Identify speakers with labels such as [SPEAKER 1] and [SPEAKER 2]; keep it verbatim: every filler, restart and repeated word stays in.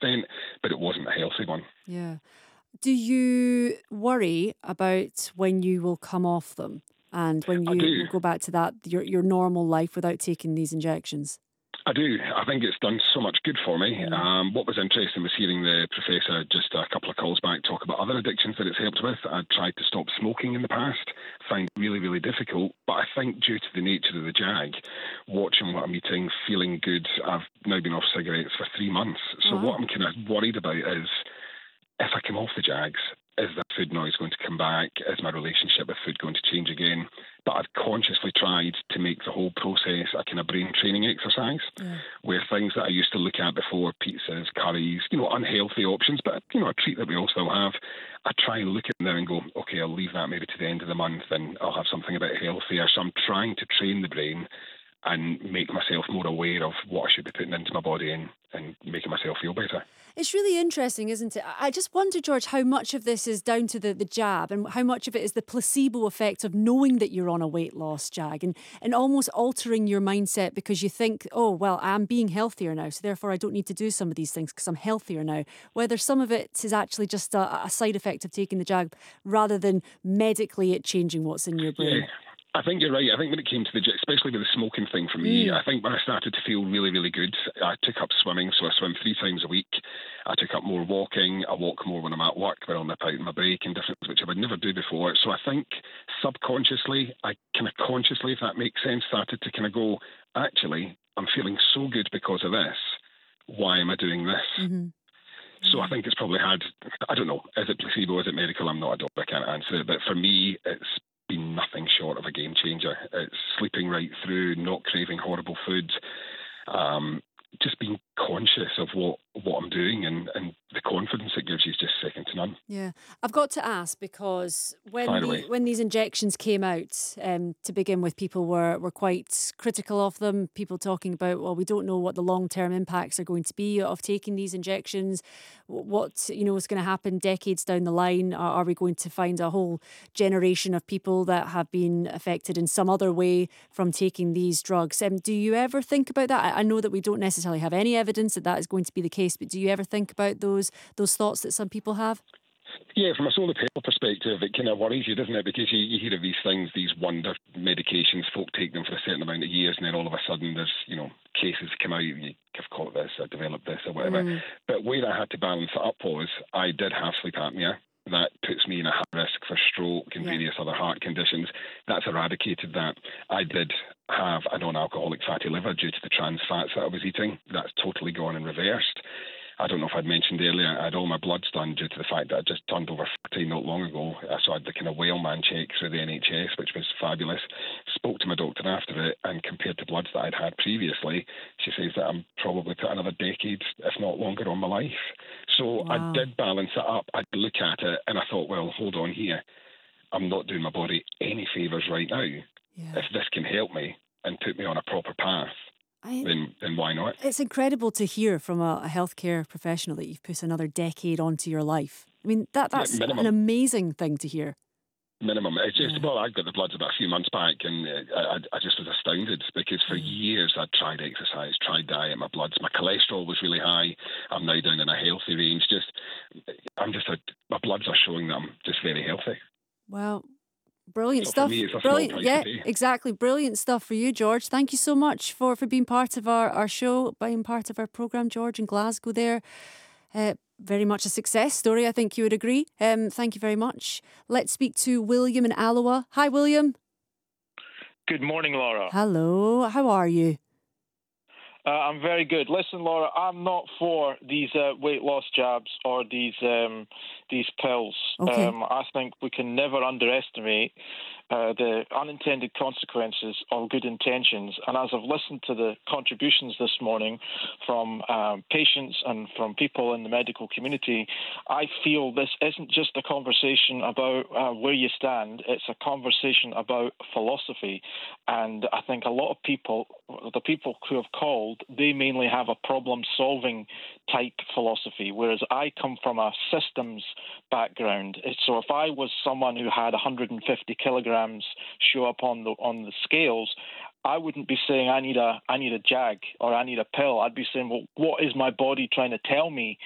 [SPEAKER 1] extent, but it wasn't a healthy one.
[SPEAKER 2] Yeah. Do you worry about when you will come off them and when
[SPEAKER 1] I
[SPEAKER 2] you
[SPEAKER 1] do.
[SPEAKER 2] will go back to that your your normal life without taking these injections?
[SPEAKER 1] I do. I think it's done so much good for me.
[SPEAKER 2] Mm.
[SPEAKER 1] Um, what was interesting was hearing the professor just a couple of calls back talk about other addictions that it's helped with. I'd tried to stop smoking in the past, find it really, really difficult. But I think due to the nature of the jag, watching what I'm eating, feeling good, I've now been off cigarettes for three months. So
[SPEAKER 2] Wow.
[SPEAKER 1] what I'm kind of worried about is if I come off the jags, is that food noise going to come back? Is my relationship with food going to change again? But I've consciously tried to make the whole process a kind of brain training exercise,
[SPEAKER 2] Yeah.
[SPEAKER 1] where things that I used to look at before, pizzas, curries, you know, unhealthy options, but, you know, a treat that we all still have, I try and look at them now and go, okay, I'll leave that maybe to the end of the month and I'll have something a bit healthier. So I'm trying to train the brain and make myself more aware of what I should be putting into my body and, and making myself feel better.
[SPEAKER 2] It's really interesting, isn't it? I just wonder, George, how much of this is down to the, the jab and how much of it is the placebo effect of knowing that you're on a weight loss jag and, and almost altering your mindset because you think, oh, well, I'm being healthier now, so therefore I don't need to do some of these things because I'm healthier now. Whether some of it is actually just a, a side effect of taking the jag rather than medically it changing what's in your brain.
[SPEAKER 1] Yeah. I think you're right. I think when it came to the, especially with the smoking thing for me,
[SPEAKER 2] Mm.
[SPEAKER 1] I think when I started to feel really, really good, I took up swimming. So I swim three times a week. I took up more walking. I walk more when I'm at work, when I'll nip out in my break and different things, which I would never do before. So I think subconsciously, I kind of consciously, if that makes sense, started to kind of go, actually, I'm feeling so good because of this. Why am I doing this?
[SPEAKER 2] Mm-hmm.
[SPEAKER 1] So I think it's probably had, I don't know, is it placebo, is it medical? I'm not a doctor, I can't answer it. But for me, it's been nothing short of a game changer. It's sleeping right through, not craving horrible food, um, just being conscious of what, what I'm doing and, and the confidence it gives you is just second to none.
[SPEAKER 2] Yeah, I've got to ask because when
[SPEAKER 1] Fire
[SPEAKER 2] the,
[SPEAKER 1] away.
[SPEAKER 2] when these injections came out, um, to begin with, people were, were quite critical of them. People talking about, well, we don't know what the long term impacts are going to be of taking these injections. What you know is going to happen decades down the line? Are, are we going to find a whole generation of people that have been affected in some other way from taking these drugs? Um, do you ever think about that? I, I know that we don't necessarily have any evidence that that is going to be the case, but do you ever think about those those thoughts that some people have?
[SPEAKER 1] Yeah, from a solar panel perspective, it kind of worries you, doesn't it? Because you, you hear of these things, these wonder medications, folk take them for a certain amount of years, and then all of a sudden there's, you know, cases come out, you have caught this, or developed this, or whatever.
[SPEAKER 2] Mm.
[SPEAKER 1] But where I had to balance it up was, I did have sleep apnea. That puts me in a high risk for stroke and
[SPEAKER 2] Yeah.
[SPEAKER 1] various other heart conditions. That's eradicated that. I did have a non-alcoholic fatty liver due to the trans fats that I was eating. That's totally gone and reversed. I don't know if I'd mentioned earlier, I had all my bloods done due to the fact that I just turned over forty not long ago. So I had the kind of whaleman check through the N H S, which was fabulous. Spoke to my doctor after it, and compared to bloods that I'd had previously, she says that I'm probably put another decade, if not longer, on my life. So
[SPEAKER 2] Wow.
[SPEAKER 1] I did balance it up. I'd look at it, and I thought, well, hold on here. I'm not doing my body any favours right now.
[SPEAKER 2] Yeah.
[SPEAKER 1] If this can help me and put me on a proper path,
[SPEAKER 2] I,
[SPEAKER 1] then then why not?
[SPEAKER 2] It's incredible to hear from a, a healthcare professional that you've put another decade onto your life. I mean, that that's
[SPEAKER 1] Yeah, minimum.
[SPEAKER 2] an amazing thing to hear.
[SPEAKER 1] Minimum. It's just,
[SPEAKER 2] Yeah.
[SPEAKER 1] well, I got the bloods about a few months back, and uh, I, I just was astounded because for
[SPEAKER 2] Mm.
[SPEAKER 1] years I'd tried exercise, tried diet, my bloods, my cholesterol was really high. I'm now down in a healthy range. Just, I'm just, a, my bloods are showing that I'm just very healthy.
[SPEAKER 2] Well, brilliant
[SPEAKER 1] So for
[SPEAKER 2] stuff.
[SPEAKER 1] me, it's a small
[SPEAKER 2] Brilliant.
[SPEAKER 1] price
[SPEAKER 2] Yeah,
[SPEAKER 1] to pay.
[SPEAKER 2] exactly. Brilliant stuff for you, George. Thank you so much for, for being part of our, our show, being part of our programme, George, in Glasgow there. Uh, very much a success story, I think you would agree. Um, thank you very much. Let's speak to William in Alloa. Hi, William.
[SPEAKER 3] Good morning, Laura.
[SPEAKER 2] Hello. How are you?
[SPEAKER 3] Uh, I'm very good. Listen, Laura, I'm not for these uh, weight loss jabs or these um, these pills.
[SPEAKER 2] Okay.
[SPEAKER 3] Um, I think we can never underestimate uh, the unintended consequences of good intentions. And as I've listened to the contributions this morning from um, patients and from people in the medical community, I feel this isn't just a conversation about uh, where you stand. It's a conversation about philosophy. And I think a lot of people, the people who have called, they mainly have a problem-solving type philosophy, whereas I come from a systems background. So if I was someone who had one hundred fifty kilograms show up on the on the scales, I wouldn't be saying I need a I need a jag or I need a pill. I'd be saying, well, what is my body trying to tell me